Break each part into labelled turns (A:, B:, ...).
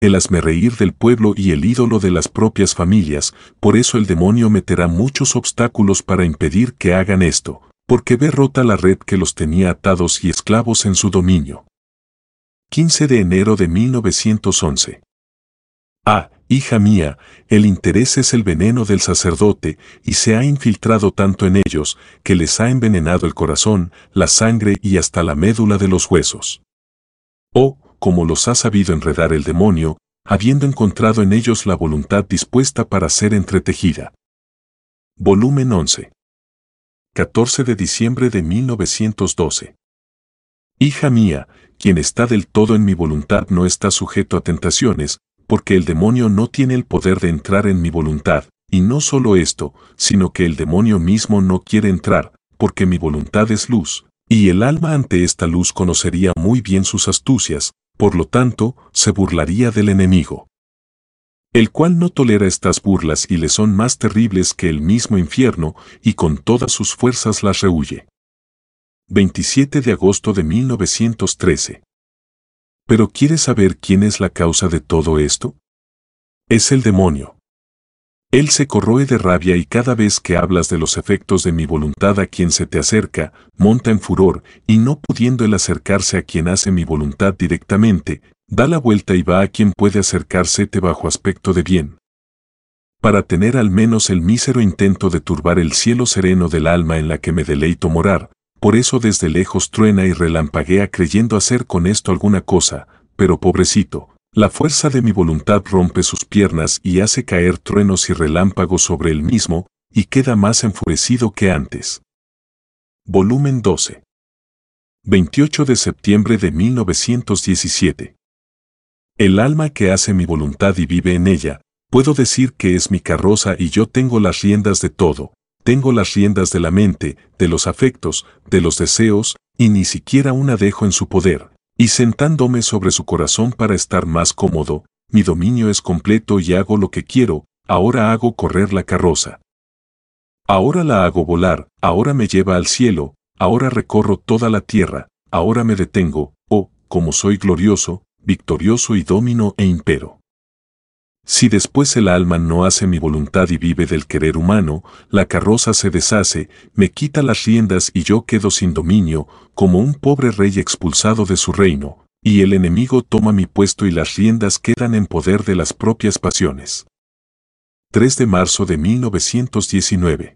A: el hazmerreír del pueblo y el ídolo de las propias familias. Por eso el demonio meterá muchos obstáculos para impedir que hagan esto, porque ve rota la red que los tenía atados y esclavos en su dominio. 15 de enero de 1911. Hija mía, el interés es el veneno del sacerdote, y se ha infiltrado tanto en ellos, que les ha envenenado el corazón, la sangre y hasta la médula de los huesos. Oh, cómo los ha sabido enredar el demonio, habiendo encontrado en ellos la voluntad dispuesta para ser entretejida. Volumen 11. 14 de diciembre de 1912. Hija mía, quien está del todo en mi voluntad no está sujeto a tentaciones, porque el demonio no tiene el poder de entrar en mi voluntad, y no solo esto, sino que el demonio mismo no quiere entrar, porque mi voluntad es luz, y el alma ante esta luz conocería muy bien sus astucias, por lo tanto, se burlaría del enemigo, el cual no tolera estas burlas y le son más terribles que el mismo infierno, y con todas sus fuerzas las rehuye. 27 de agosto de 1913. ¿Pero quieres saber quién es la causa de todo esto? Es el demonio. Él se corroe de rabia y cada vez que hablas de los efectos de mi voluntad a quien se te acerca, monta en furor, y no pudiendo él acercarse a quien hace mi voluntad directamente, da la vuelta y va a quien puede acercársete bajo aspecto de bien, para tener al menos el mísero intento de turbar el cielo sereno del alma en la que me deleito morar. Por eso desde lejos truena y relampaguea creyendo hacer con esto alguna cosa, pero pobrecito, la fuerza de mi voluntad rompe sus piernas y hace caer truenos y relámpagos sobre él mismo, y queda más enfurecido que antes. Volumen 12. 28 de septiembre de 1917. El alma que hace mi voluntad y vive en ella, puedo decir que es mi carroza y yo tengo las riendas de todo. Tengo las riendas de la mente, de los afectos, de los deseos, y ni siquiera una dejo en su poder. Y sentándome sobre su corazón para estar más cómodo, mi dominio es completo y hago lo que quiero. Ahora hago correr la carroza. Ahora la hago volar, ahora me lleva al cielo, ahora recorro toda la tierra, ahora me detengo, como soy glorioso, victorioso y domino e impero. Si después el alma no hace mi voluntad y vive del querer humano, la carroza se deshace, me quita las riendas y yo quedo sin dominio, como un pobre rey expulsado de su reino, y el enemigo toma mi puesto y las riendas quedan en poder de las propias pasiones. 3 de marzo de 1919.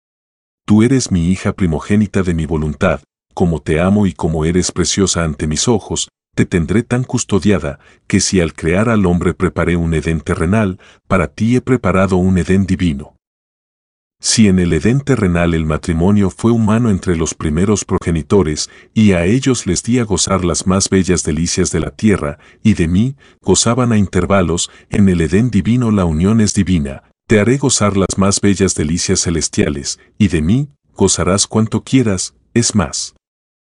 A: Tú eres mi hija primogénita de mi voluntad, como te amo y como eres preciosa ante mis ojos, te tendré tan custodiada, que si al crear al hombre preparé un Edén terrenal, para ti he preparado un Edén divino. Si en el Edén terrenal el matrimonio fue humano entre los primeros progenitores, y a ellos les di a gozar las más bellas delicias de la tierra, y de mí gozaban a intervalos, en el Edén divino la unión es divina, te haré gozar las más bellas delicias celestiales, y de mí gozarás cuanto quieras, es más.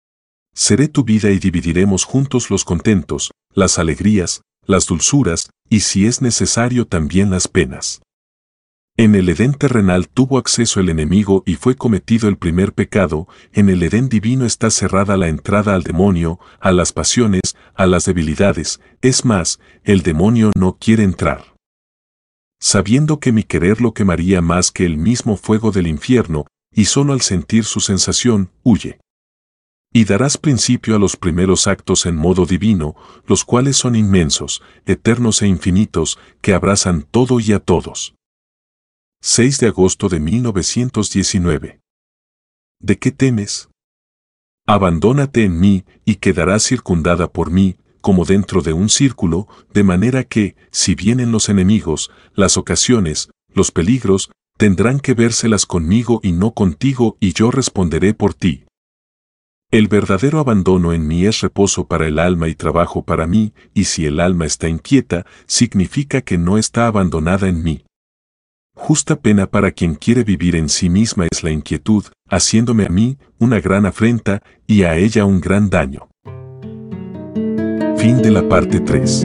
A: Seré tu vida y dividiremos juntos los contentos, las alegrías, las dulzuras, y si es necesario también las penas. En el Edén terrenal tuvo acceso el enemigo y fue cometido el primer pecado, en el Edén divino está cerrada la entrada al demonio, a las pasiones, a las debilidades, es más, el demonio no quiere entrar. Sabiendo que mi querer lo quemaría más que el mismo fuego del infierno, y solo al sentir su sensación, huye. Y darás principio a los primeros actos en modo divino, los cuales son inmensos, eternos e infinitos, que abrazan todo y a todos. 6 de agosto de 1919. ¿De qué temes? Abandónate en mí, y quedarás circundada por mí, como dentro de un círculo, de manera que, si vienen los enemigos, las ocasiones, los peligros, tendrán que vérselas conmigo y no contigo, y yo responderé por ti. El verdadero abandono en mí es reposo para el alma y trabajo para mí, y si el alma está inquieta, significa que no está abandonada en mí. Justa pena para quien quiere vivir en sí misma es la inquietud, haciéndome a mí una gran afrenta y a ella un gran daño. Fin de la parte 3.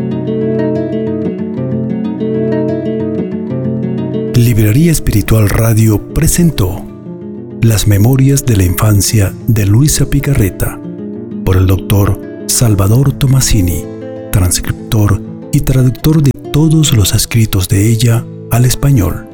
B: Librería Espiritual Radio presentó Las Memorias de la Infancia de Luisa Picarreta, por el Dr. Salvador Tomasini, transcriptor y traductor de todos los escritos de ella al español.